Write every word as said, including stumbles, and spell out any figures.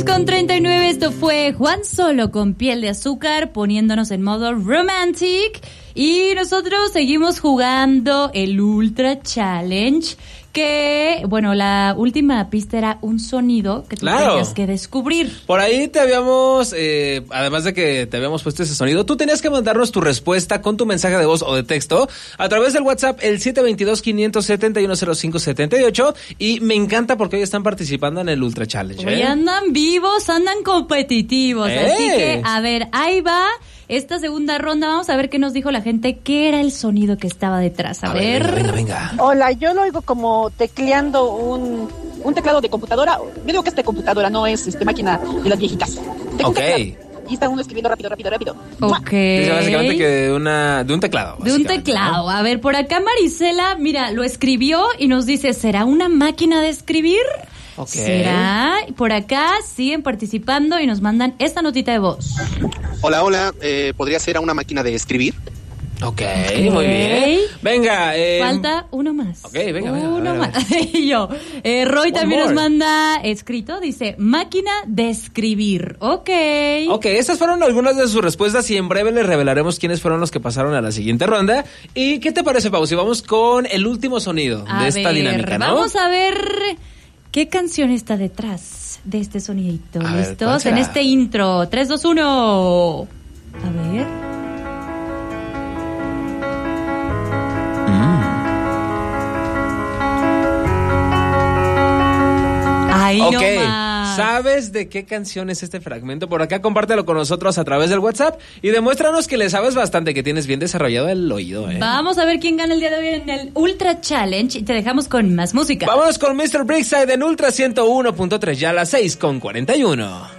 seis con treinta y nueve, esto fue Juan Solo con Piel de Azúcar, poniéndonos en modo romantic. Y nosotros seguimos jugando el Ultra Challenge, que, bueno, la última pista era un sonido que tú claro. tenías que descubrir. Por ahí te habíamos, eh, además de que te habíamos puesto ese sonido, tú tenías que mandarnos tu respuesta con tu mensaje de voz o de texto a través del WhatsApp, el siete dos dos, cinco siete uno, cero cinco siete ocho. Y me encanta porque hoy están participando en el Ultra Challenge. Hoy ¿eh? andan vivos, andan competitivos. ¡Eh! Así que, a ver, ahí va esta segunda ronda. Vamos a ver qué nos dijo la gente, qué era el sonido que estaba detrás. A, a ver. ver. Venga, venga, venga. Hola, yo lo oigo como tecleando un, un teclado de computadora. Yo digo que es de computadora, no es este, máquina de las viejitas. Tengo Ok. Y está uno escribiendo rápido, rápido, rápido. Ok. Dice básicamente que de, una, de un teclado. De un teclado. ¿no? A ver, por acá Marisela, mira, lo escribió y nos dice, ¿será una máquina de escribir? Okay. ¿Será? Por acá siguen participando y nos mandan esta notita de voz. Hola, hola. Eh, ¿Podría ser a una máquina de escribir? Ok, okay. Muy bien. Venga. Eh, Falta uno más. Ok, venga, venga. Uno a ver, más. Y yo. Eh, Roy One también more. nos manda escrito, dice, máquina de escribir. Ok. Ok, estas fueron algunas de sus respuestas y en breve les revelaremos quiénes fueron los que pasaron a la siguiente ronda. ¿Y qué te parece, Pau? Si vamos con el último sonido A de esta ver, dinámica, ¿no? Vamos a ver qué canción está detrás de este sonidito. A ver, ¿cuál ¿Listos? será? En este intro. tres, dos, uno. A ver. Ahí Ok, nomás. ¿sabes de qué canción es este fragmento? Por acá compártelo con nosotros a través del WhatsApp y demuéstranos que le sabes bastante, que tienes bien desarrollado el oído, ¿eh? Vamos a ver quién gana el día de hoy en el Ultra Challenge y te dejamos con más música. Vámonos con mister Brightside en Ultra ciento uno punto tres, ya a las seis con cuarenta y uno.